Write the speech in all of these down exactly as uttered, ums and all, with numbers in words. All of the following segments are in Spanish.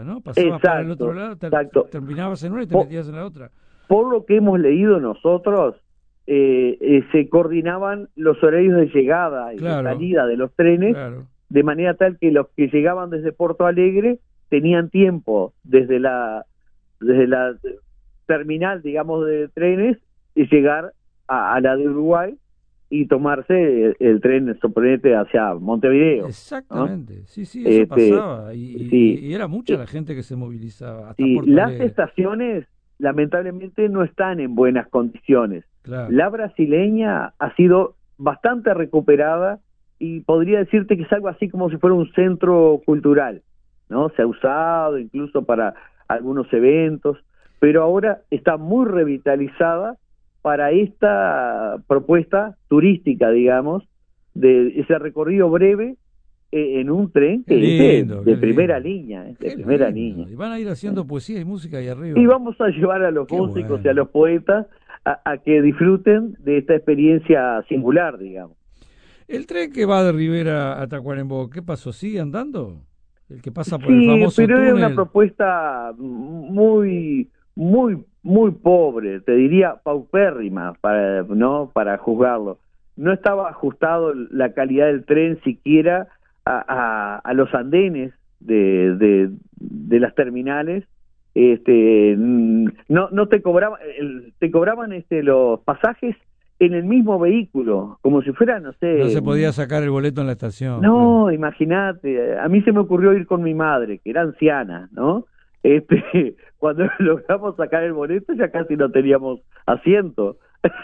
¿no? Pasabas exacto, para el otro lado, ter, terminabas en una y te por, metías en la otra. Por lo que hemos leído nosotros, eh, eh, se coordinaban los horarios de llegada y claro, de salida de los trenes, claro. de manera tal que los que llegaban desde Porto Alegre tenían tiempo desde la desde la terminal, digamos, de trenes y llegar a, a la de Uruguay y tomarse el, el tren, suponete, hacia Montevideo. Exactamente, ¿no? Sí, sí, eso este, pasaba y, sí. y era mucha la gente que se movilizaba hasta sí, Porto las Alegre. estaciones lamentablemente no están en buenas condiciones. Claro. La brasileña ha sido bastante recuperada y podría decirte que es algo así como si fuera un centro cultural, ¿no? Se ha usado incluso para algunos eventos, pero ahora está muy revitalizada para esta propuesta turística, digamos, de ese recorrido breve eh, en un tren que lindo, es de, de primera lindo. línea, ¿eh? de Qué primera lindo. línea. Y van a ir haciendo poesía y música ahí arriba. Y vamos a llevar a los Qué músicos bueno. y a los poetas a, a que disfruten de esta experiencia singular, digamos. El tren que va de Rivera a Tacuarembó, ¿qué pasó? ¿Sigue andando? El que pasa por sí, el famoso pero túnel. es una propuesta muy, muy, muy pobre, te diría paupérrima, para, ¿no? Para juzgarlo. No estaba ajustado la calidad del tren siquiera a, a, a los andenes de, de, de las terminales. Este, no, no te cobraban, te cobraban este, los pasajes en el mismo vehículo, como si fuera, no sé... No se podía sacar el boleto en la estación. No, claro. Imagínate, a mí se me ocurrió ir con mi madre, que era anciana, ¿no? Este, cuando logramos sacar el boleto ya casi no teníamos asiento.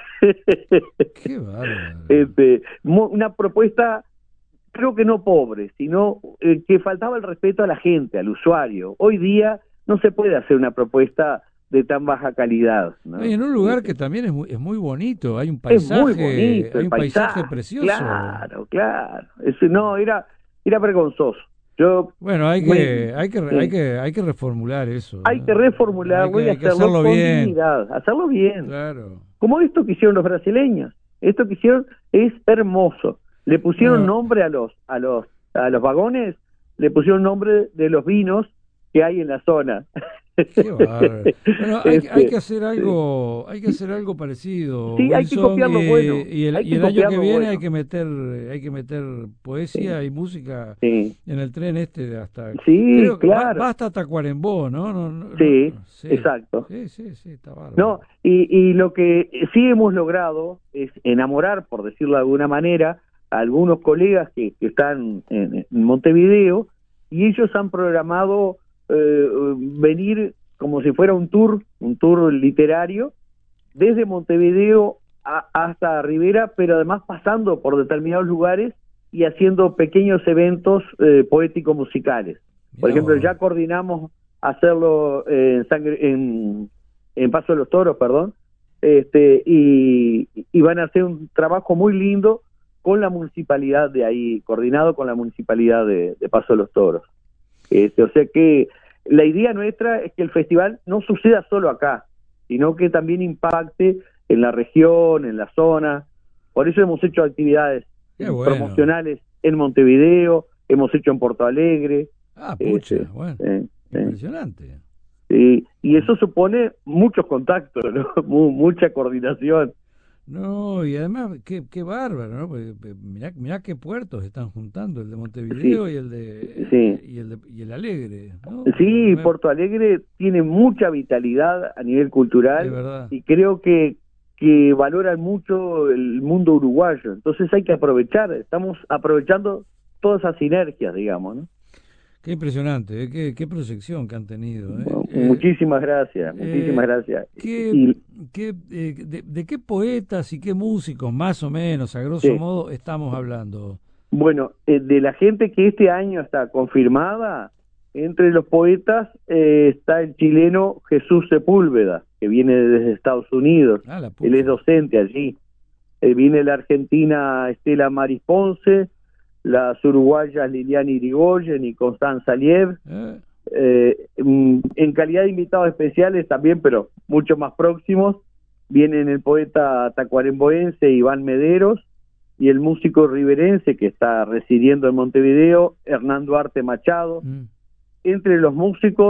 Qué bárbaro. Este, una propuesta, creo que no pobre, sino eh, que faltaba el respeto a la gente, al usuario. Hoy día no se puede hacer una propuesta de tan baja calidad, ¿no? Y en un lugar que también es muy, es muy bonito, hay un paisaje, es muy bonito, hay un paisaje, paisaje precioso. Claro, claro. Eso, no, era, era vergonzoso. Yo bueno, hay muy, que, hay que, sí. hay que, hay que reformular eso. Hay ¿no? que reformularlo hay que, y hay que hacerlo, hacerlo con bien. dignidad, hacerlo bien. Claro. Como esto que hicieron los brasileños. Esto que hicieron es hermoso. Le pusieron bueno. nombre a los, a los, a los vagones, le pusieron nombre de los vinos que hay en la zona. Qué bárbaro. Bueno, hay, este, hay que hacer algo, hay que hacer algo parecido. Sí, Wilson, hay que copiar lo eh, bueno. Y el, hay y que el año que viene bueno. hay que meter, hay que meter poesía sí. y música sí. en el tren este hasta. Sí, creo que claro. Va, va hasta Tacuarembó, ¿no? no, no sí, no, sí, exacto. Sí, sí, sí, está bárbaro. No, y, y lo que sí hemos logrado es enamorar, por decirlo de alguna manera, a algunos colegas que, que están en, en Montevideo, y ellos han programado eh, venir como si fuera un tour, un tour literario, desde Montevideo a, hasta Rivera, pero además pasando por determinados lugares y haciendo pequeños eventos eh, poético-musicales. Por Mirá ejemplo, vos. ya coordinamos hacerlo en, sangre, en, en Paso de los Toros, perdón, este, y, y van a hacer un trabajo muy lindo con la municipalidad de ahí, coordinado con la municipalidad de, de Paso de los Toros. Este, o sea que la idea nuestra es que el festival no suceda solo acá, sino que también impacte en la región, en la zona. Por eso hemos hecho actividades bueno. promocionales en Montevideo, hemos hecho en Porto Alegre. Ah, pucha, este, bueno, eh, impresionante. Sí, y eso supone muchos contactos, ¿no? Mucha coordinación. No, y además, qué, qué bárbaro, ¿no? Porque, mirá, mirá qué puertos están juntando, el de Montevideo sí. y el de sí. y el de, y el Alegre, ¿no? Sí, además, Porto Alegre tiene mucha vitalidad a nivel cultural, es verdad. Y creo que, que valoran mucho el mundo uruguayo, entonces hay que aprovechar, estamos aprovechando todas esas sinergias, digamos, ¿no? Qué impresionante, ¿eh? qué, qué proyección que han tenido. ¿eh? Bueno, eh, muchísimas gracias, muchísimas eh, gracias. ¿qué, y, qué, eh, de, ¿De qué poetas y qué músicos, más o menos, a grosso sí. modo, estamos hablando? Bueno, eh, de la gente que este año está confirmada, entre los poetas eh, está el chileno Jesús Sepúlveda, que viene desde Estados Unidos. Ah, la Él es docente allí. Eh, viene la argentina Estela Maris Ponce, las uruguayas Liliana Irigoyen y Constanza Liev, eh. eh, en calidad de invitados especiales también, pero mucho más próximos, vienen el poeta tacuaremboense Iván Mederos y el músico riverense que está residiendo en Montevideo, Hernán Duarte Machado. Mm. Entre los músicos